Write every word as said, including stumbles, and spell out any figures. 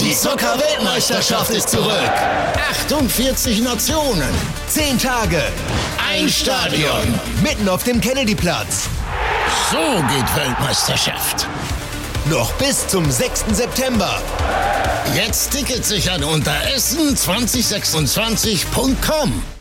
Die Zucker-Weltmeisterschaft ist zurück. achtundvierzig Nationen. Zehn Tage. Ein Stadion. Mitten auf dem Kennedyplatz. So geht Weltmeisterschaft. Noch bis zum sechsten September. Jetzt Tickets sichern unter essen zwanzig sechsundzwanzig punkt com.